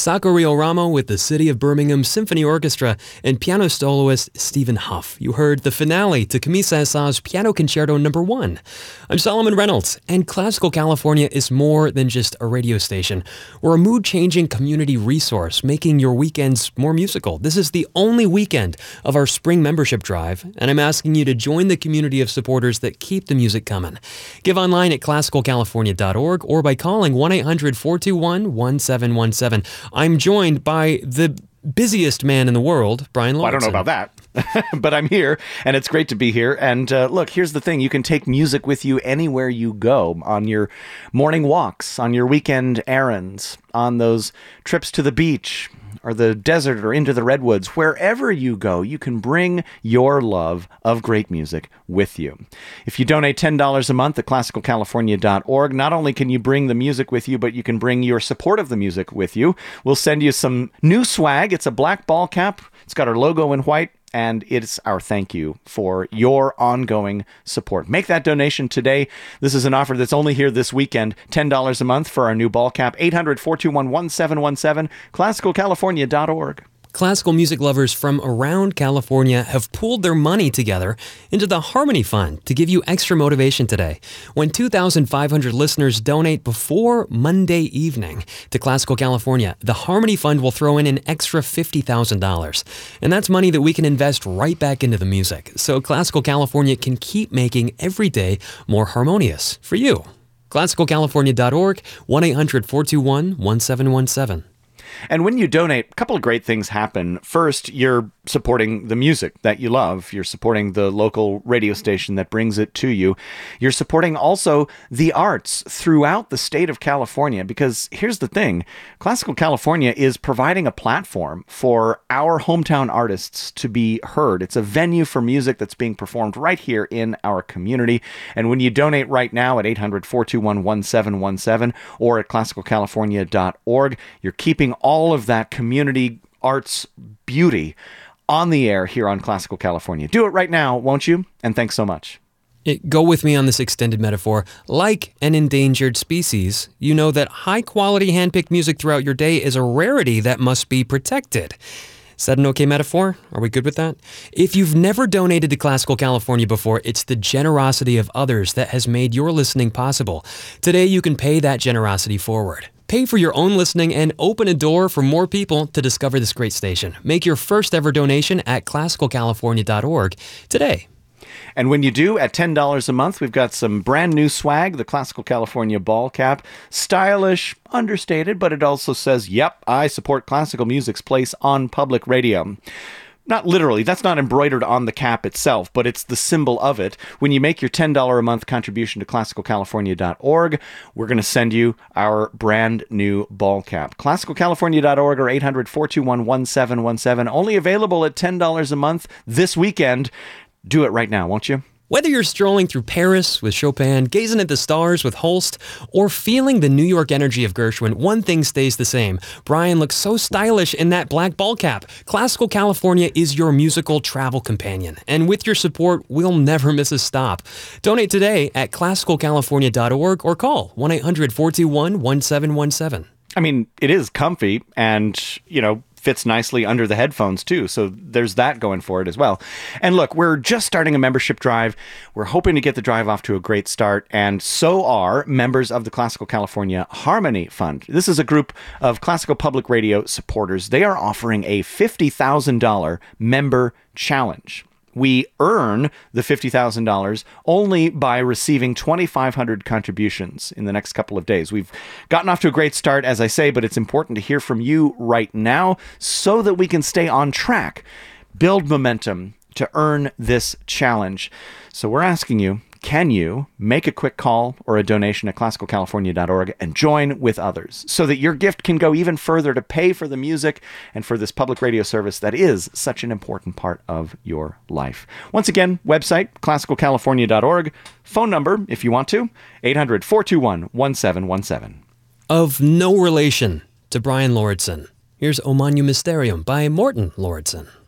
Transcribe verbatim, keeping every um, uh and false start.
Sakurio Ramo with the City of Birmingham Symphony Orchestra and piano soloist Stephen Huff. You heard the finale to Camille Saint-Saëns' Piano Concerto Number One. I'm Solomon Reynolds, and Classical California is more than just a radio station. We're a mood-changing community resource, making your weekends more musical. This is the only weekend of our spring membership drive, and I'm asking you to join the community of supporters that keep the music coming. Give online at classical california dot org or by calling one eight hundred four two one one seven one seven. I'm joined by the busiest man in the world, Brian Lauritsen. Well, I don't know about that, but I'm here, and it's great to be here. And uh, look, here's the thing. You can take music with you anywhere you go, on your morning walks, on your weekend errands, on those trips to the beach or the desert or into the redwoods. Wherever you go, you can bring your love of great music with you. If you donate ten dollars a month at classical california dot org, not only can you bring the music with you, but you can bring your support of the music with you. We'll send you some new swag. It's a black ball cap. It's got our logo in white. And it's our thank you for your ongoing support. Make that donation today. This is an offer that's only here this weekend. ten dollars a month for our new ball cap. eight hundred four two one one seven one seven. classical california dot org. Classical music lovers from around California have pooled their money together into the Harmony Fund to give you extra motivation today. When two thousand five hundred listeners donate before Monday evening to Classical California, the Harmony Fund will throw in an extra fifty thousand dollars. And that's money that we can invest right back into the music, so Classical California can keep making every day more harmonious for you. classical california dot org, one eight hundred four two one one seven one seven. And when you donate, a couple of great things happen. First, you're supporting the music that you love. You're supporting the local radio station that brings it to you. You're supporting also the arts throughout the state of California, because here's the thing. Classical California is providing a platform for our hometown artists to be heard. It's a venue for music that's being performed right here in our community. And when you donate right now at eight hundred four two one one seven one seven or at classical california dot org, you're keeping all of that community arts beauty on the air here on Classical California. Do it right now, won't you? And thanks so much. It, go with me on this extended metaphor. Like an endangered species, you know that high-quality hand-picked music throughout your day is a rarity that must be protected. Is that an okay metaphor? Are we good with that? If you've never donated to Classical California before, it's the generosity of others that has made your listening possible. Today, you can pay that generosity forward. Pay for your own listening and open a door for more people to discover this great station. Make your first ever donation at classical california dot org today. And when you do, at ten dollars a month, we've got some brand new swag, the Classical California ball cap. Stylish, understated, but it also says, yep, I support classical music's place on public radio. Not literally, that's not embroidered on the cap itself, but it's the symbol of it. When you make your ten dollars a month contribution to classical california dot org, we're going to send you our brand new ball cap. classical california dot org or eight hundred four two one one seven one seven. Only available at ten dollars a month this weekend. Do it right now, won't you? Whether you're strolling through Paris with Chopin, gazing at the stars with Holst, or feeling the New York energy of Gershwin, one thing stays the same. Brian looks so stylish in that black ball cap. Classical California is your musical travel companion, and with your support, we'll never miss a stop. Donate today at classical california dot org or call one eight hundred four two one one seven one seven. I mean, it is comfy and, you know, fits nicely under the headphones too. So there's that going for it as well. And look, we're just starting a membership drive. We're hoping to get the drive off to a great start. And so are members of the Classical California Harmony Fund. This is a group of classical public radio supporters. They are offering a fifty thousand dollars member challenge. We earn the fifty thousand dollars only by receiving twenty-five hundred contributions in the next couple of days. We've gotten off to a great start, as I say, but it's important to hear from you right now so that we can stay on track, build momentum to earn this challenge. So we're asking you, can you make a quick call or a donation at classical california dot org and join with others so that your gift can go even further to pay for the music and for this public radio service that is such an important part of your life. Once again, website, classical california dot org. Phone number, if you want to, eight hundred four two one one seven one seven. Of no relation to Brian Lauritsen, here's O Magnum Mysterium by Morten Lauritsen.